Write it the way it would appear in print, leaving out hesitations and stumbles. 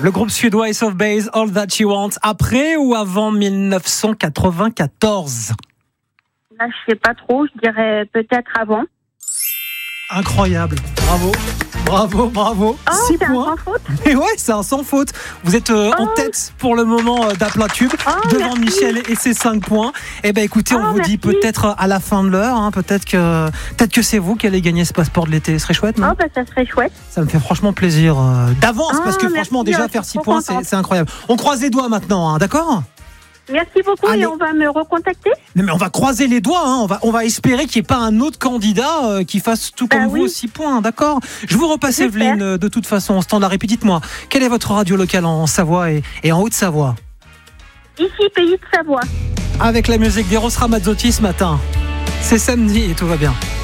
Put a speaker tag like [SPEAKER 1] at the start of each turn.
[SPEAKER 1] Le groupe suédois Ace of Base, All That You Want, après ou avant 1994?
[SPEAKER 2] Là, je sais pas trop. Je dirais peut-être avant.
[SPEAKER 1] Incroyable. Bravo. Bravo.
[SPEAKER 2] Oh,
[SPEAKER 1] 6
[SPEAKER 2] c'est
[SPEAKER 1] points.
[SPEAKER 2] un sans faute.
[SPEAKER 1] Et ouais, c'est un sans faute. Vous êtes en tête pour le moment d'Aplat Tube, devant
[SPEAKER 2] merci.
[SPEAKER 1] Michel et ses 5 points. Eh ben écoutez, on vous dit peut-être à la fin de l'heure, hein, peut-être que c'est vous qui allez gagner ce passeport de l'été. Ce serait chouette, non?
[SPEAKER 2] Ça serait chouette.
[SPEAKER 1] Ça me fait franchement plaisir d'avance, parce que franchement, déjà faire 6 points, c'est incroyable. On croise les doigts maintenant, hein, d'accord?
[SPEAKER 2] Merci beaucoup.
[SPEAKER 1] Allez.
[SPEAKER 2] Et on va me recontacter.
[SPEAKER 1] Mais on va croiser les doigts, hein. On va espérer qu'il n'y ait pas un autre candidat qui fasse tout comme vous, 6 points, d'accord? Je vous repasse, Evelyne, de toute façon, en standard. Et dites-moi, quelle est votre radio locale en Savoie et en Haute-Savoie?
[SPEAKER 2] Ici, pays de Savoie.
[SPEAKER 1] Avec la musique d'Eros Ramazzotti ce matin. C'est samedi et tout va bien.